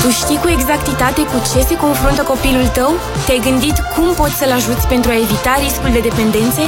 Tu știi cu exactitate cu ce se confruntă copilul tău? Te-ai gândit cum poți să-l ajuți pentru a evita riscul de dependențe?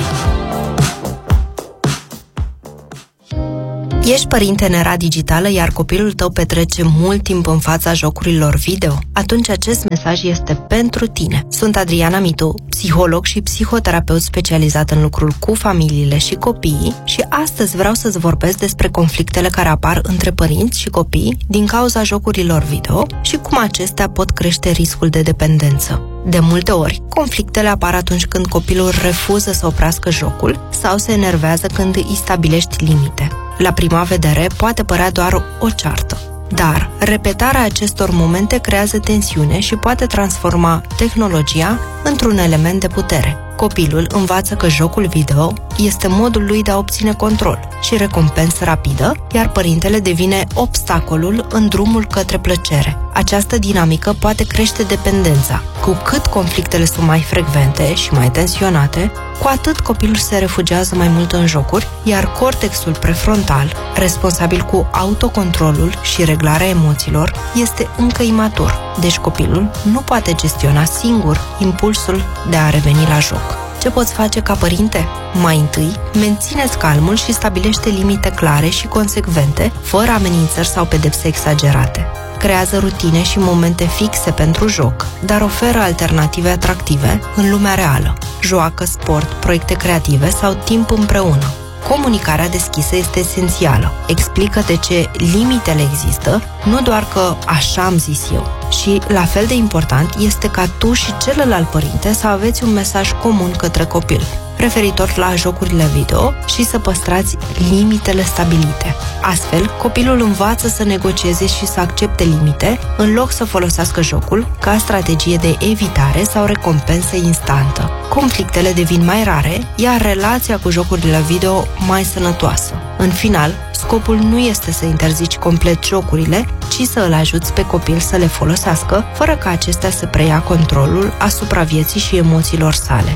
Ești părinte în era digitală, iar copilul tău petrece mult timp în fața jocurilor video? Atunci acest mesaj este pentru tine. Sunt Adriana Mitu, psiholog și psihoterapeut specializat în lucrul cu familiile și copiii și astăzi vreau să-ți vorbesc despre conflictele care apar între părinți și copii din cauza jocurilor video și cum acestea pot crește riscul de dependență. De multe ori, conflictele apar atunci când copilul refuză să oprească jocul sau se enervează când îi stabilești limite. La prima vedere poate părea doar o ceartă, dar repetarea acestor momente creează tensiune și poate transforma tehnologia într-un element de putere. Copilul învață că jocul video este modul lui de a obține control și recompensă rapidă, iar părintele devine obstacolul în drumul către plăcere. Această dinamică poate crește dependența. Cu cât conflictele sunt mai frecvente și mai tensionate, cu atât copilul se refugiază mai mult în jocuri, iar cortexul prefrontal, responsabil cu autocontrolul și reglarea emoțiilor, este încă imatur. Deci copilul nu poate gestiona singur impulsul de a reveni la joc. Ce poți face ca părinte? Mai întâi, menține-ți calmul și stabilește limite clare și consecvente, fără amenințări sau pedepse exagerate. Creează rutine și momente fixe pentru joc, dar oferă alternative atractive în lumea reală. Joacă, sport, proiecte creative sau timp împreună. Comunicarea deschisă este esențială. Explică de ce limitele există, nu doar că așa am zis eu. Și, la fel de important, este ca tu și celălalt părinte să aveți un mesaj comun către copil, referitor la jocurile video și să păstrați limitele stabilite. Astfel, copilul învață să negocieze și să accepte limite, în loc să folosească jocul ca strategie de evitare sau recompensă instantă. Conflictele devin mai rare, iar relația cu jocurile video mai sănătoasă. În final, scopul nu este să interzici complet jocurile, ci să îl ajuți pe copil să le folosească, fără ca acestea să preia controlul asupra vieții și emoțiilor sale.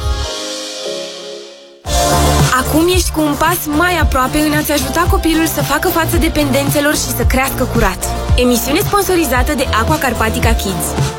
Acum ești cu un pas mai aproape în a-ți ajuta copilul să facă față dependențelor și să crească curat. Emisiune sponsorizată de Aqua Carpatica Kids.